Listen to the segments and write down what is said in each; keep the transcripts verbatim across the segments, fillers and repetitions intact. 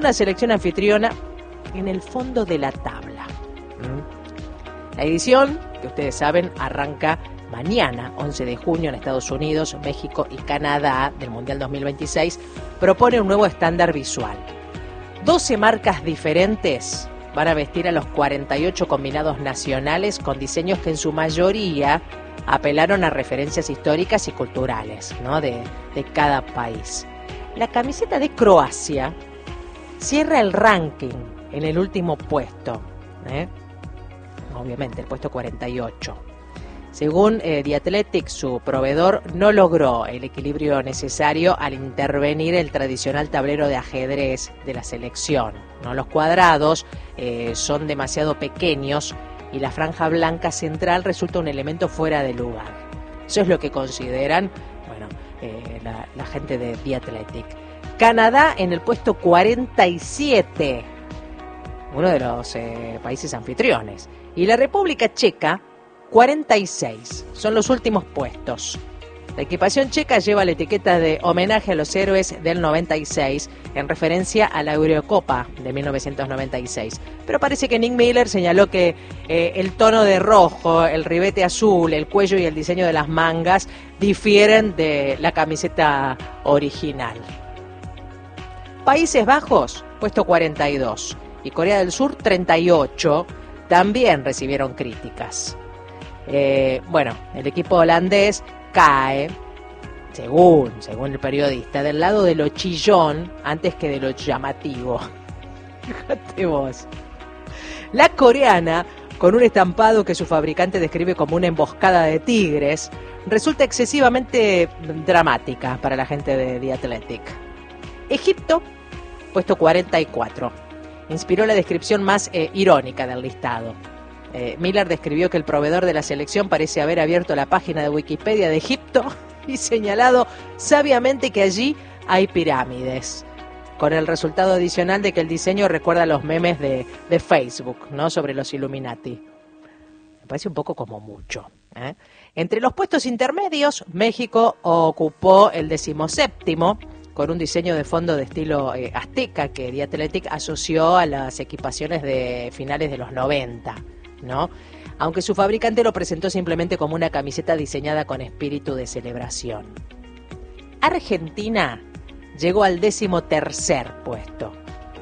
una selección anfitriona en el fondo de la tabla. La edición, que ustedes saben, arranca mañana, once de junio, en Estados Unidos, México y Canadá, del Mundial dos mil veintiséis, propone un nuevo estándar visual. doce marcas diferentes van a vestir a los cuarenta y ocho combinados nacionales con diseños que en su mayoría apelaron a referencias históricas y culturales, ¿no?, de, de cada país. La camiseta de Croacia cierra el ranking en el último puesto, ¿eh? Obviamente, el puesto cuarenta y ocho. Según eh, The Athletic, su proveedor no logró el equilibrio necesario al intervenir el tradicional tablero de ajedrez de la selección, ¿no? Los cuadrados eh, son demasiado pequeños y la franja blanca central resulta un elemento fuera de lugar. Eso es lo que consideran, bueno, eh, la, la gente de The Athletic. Canadá en el puesto cuarenta y siete, uno de los eh, países anfitriones, y la República Checa cuarenta y seis, son los últimos puestos. La equipación checa lleva la etiqueta de homenaje a los héroes del noventa y seis, en referencia a la Eurocopa de mil novecientos noventa y seis. Pero parece que Nick Miller señaló que eh, el tono de rojo, el ribete azul, el cuello y el diseño de las mangas difieren de la camiseta original. Países Bajos, puesto cuarenta y dos, y Corea del Sur, treinta y ocho, también recibieron críticas. Eh, bueno, el equipo holandés cae, según, según el periodista, del lado de lo chillón antes que de lo llamativo. Fíjate vos. La coreana, con un estampado que su fabricante describe como una emboscada de tigres, resulta excesivamente dramática para la gente de The Athletic. Egipto, puesto cuarenta y cuatro, inspiró la descripción más eh, irónica del listado. Eh, Miller describió que el proveedor de la selección parece haber abierto la página de Wikipedia de Egipto y señalado sabiamente que allí hay pirámides, con el resultado adicional de que el diseño recuerda a los memes de, de Facebook, ¿no?, sobre los Illuminati. Me parece un poco como mucho, ¿eh? Entre los puestos intermedios, México ocupó el decimoséptimo, con un diseño de fondo de estilo eh, azteca que The Athletic asoció a las equipaciones de finales de los noventa, ¿no? Aunque su fabricante lo presentó simplemente como una camiseta diseñada con espíritu de celebración. Argentina llegó al décimo tercer puesto.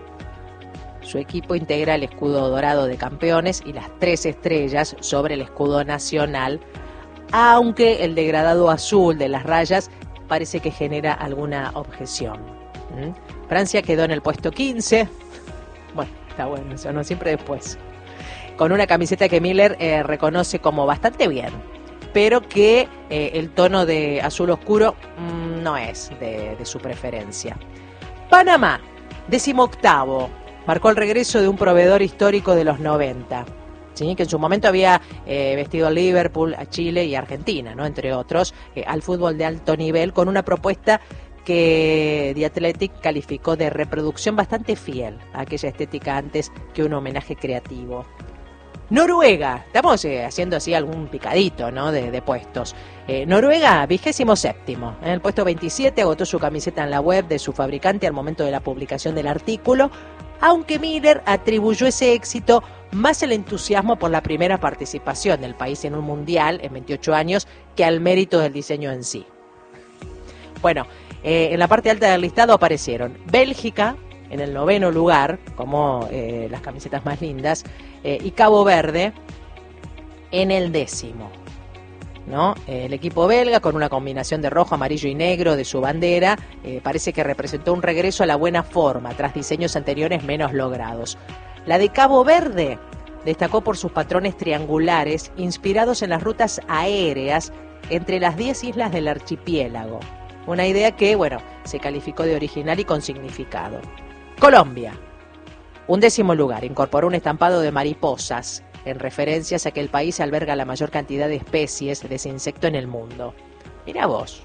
Su equipo integra el escudo dorado de campeones y las tres estrellas sobre el escudo nacional, aunque el degradado azul de las rayas parece que genera alguna objeción. ¿Mm? Francia quedó en el puesto quince. Bueno, está bueno eso, ¿no? Siempre después. Con una camiseta que Miller eh, reconoce como bastante bien, pero que eh, el tono de azul oscuro mmm, no es de, de su preferencia. Panamá, decimoctavo, marcó el regreso de un proveedor histórico de los noventa, ¿sí?, que en su momento había eh, vestido a Liverpool, a Chile y a Argentina, ¿no?, entre otros, eh, al fútbol de alto nivel, con una propuesta que The Athletic calificó de reproducción bastante fiel a aquella estética antes que un homenaje creativo. Noruega, estamos eh, haciendo así algún picadito, ¿no?, de, de puestos. Eh, Noruega, vigésimo séptimo. En el puesto veintisiete agotó su camiseta en la web de su fabricante al momento de la publicación del artículo, aunque Miller atribuyó ese éxito más al entusiasmo por la primera participación del país en un mundial en veintiocho años que al mérito del diseño en sí. Bueno, eh, en la parte alta del listado aparecieron Bélgica en el noveno lugar, como eh, las camisetas más lindas, eh, y Cabo Verde en el décimo, ¿no? Eh, el equipo belga, con una combinación de rojo, amarillo y negro de su bandera, eh, parece que representó un regreso a la buena forma tras diseños anteriores menos logrados. La de Cabo Verde destacó por sus patrones triangulares inspirados en las rutas aéreas entre las diez islas del archipiélago. Una idea que, bueno, se calificó de original y con significado. Colombia, un décimo lugar, incorporó un estampado de mariposas, en referencias a que el país alberga la mayor cantidad de especies de ese insecto en el mundo. Mirá vos.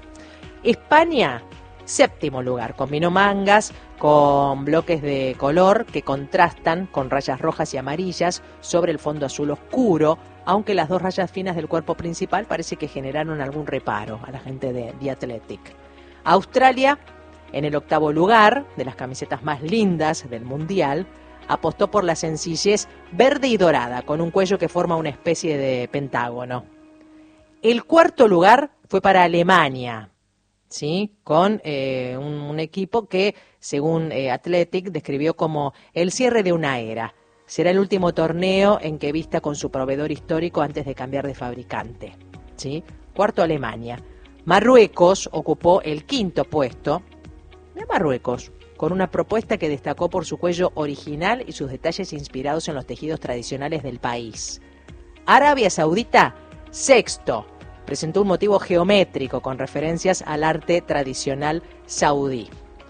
España, séptimo lugar, combinó mangas con bloques de color que contrastan con rayas rojas y amarillas sobre el fondo azul oscuro, aunque las dos rayas finas del cuerpo principal parece que generaron algún reparo a la gente de The Athletic. Australia en el octavo lugar de las camisetas más lindas del Mundial, apostó por la sencillez verde y dorada, con un cuello que forma una especie de pentágono. El cuarto lugar fue para Alemania, ¿sí? Con eh, un, un equipo que, según eh, Athletic, describió como el cierre de una era. Será el último torneo en que vista con su proveedor histórico antes de cambiar de fabricante, ¿sí? Cuarto, Alemania. Marruecos ocupó el quinto puesto. De Marruecos, con una propuesta que destacó por su cuello original y sus detalles inspirados en los tejidos tradicionales del país. Arabia Saudita, sexto, presentó un motivo geométrico con referencias al arte tradicional saudí.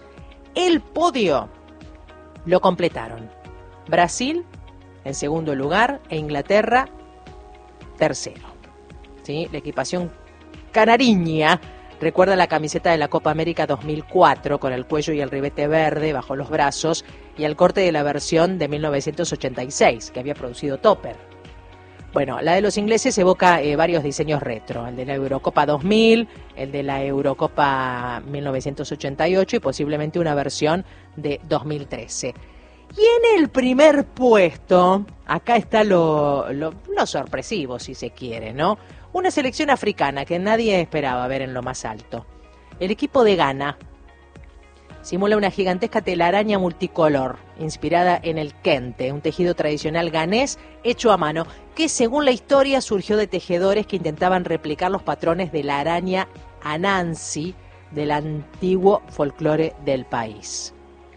El podio lo completaron Brasil en segundo lugar e Inglaterra tercero. ¿Sí? La equipación canariña recuerda la camiseta de la Copa América dos mil cuatro con el cuello y el ribete verde bajo los brazos y el corte de la versión de mil novecientos ochenta y seis que había producido Topper. Bueno, la de los ingleses evoca eh, varios diseños retro, el de la Eurocopa dos mil, el de la Eurocopa mil novecientos ochenta y ocho y posiblemente una versión de dos mil trece. Y en el primer puesto, acá está lo, lo, lo sorpresivo, si se quiere, ¿no? Una selección africana que nadie esperaba ver en lo más alto. El equipo de Ghana simula una gigantesca telaraña multicolor, inspirada en el kente, un tejido tradicional ganés hecho a mano, que según la historia surgió de tejedores que intentaban replicar los patrones de la araña Anansi del antiguo folclore del país.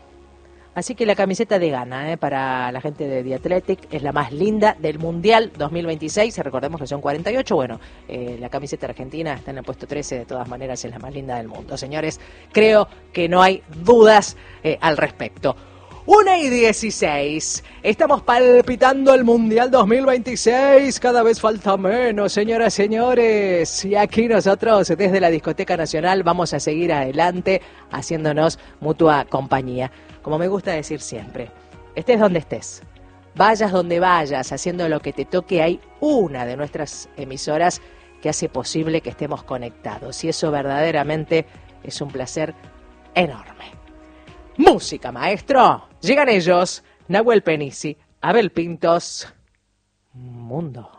Así que la camiseta de Ghana, eh, para la gente de The Athletic, es la más linda del Mundial dos mil veintiséis. Recordemos que son cuarenta y ocho. Bueno, eh, la camiseta argentina está en el puesto trece. De todas maneras, es la más linda del mundo. Señores, creo que no hay dudas eh, al respecto. una y dieciséis. Estamos palpitando el Mundial dos mil veintiséis. Cada vez falta menos, señoras y señores. Y aquí nosotros, desde la Discoteca Nacional, vamos a seguir adelante haciéndonos mutua compañía. Como me gusta decir siempre, estés donde estés, vayas donde vayas, haciendo lo que te toque, hay una de nuestras emisoras que hace posible que estemos conectados. Y eso verdaderamente es un placer enorme. Música, maestro. Llegan ellos, Nahuel Penisi, Abel Pintos, Mundo.